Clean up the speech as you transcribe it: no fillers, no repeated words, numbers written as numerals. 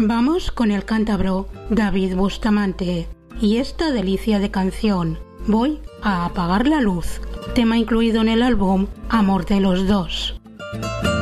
Vamos con el cántabro David Bustamante y esta delicia de canción, Voy a apagar la luz, tema incluido en el álbum Amor de los Dos.